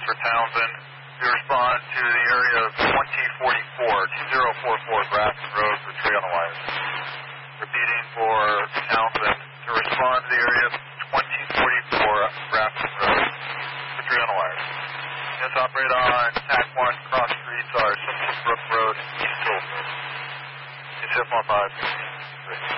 for Townsend to respond to the area of 2044 Grafton Road for tree on the wires. Repeating for Townsend to respond to the area of 2044 Grafton Road for tree on the wires. Units operate on TAC 1 cross streets are Simpson Brook Road and East Hill Road. It's 5.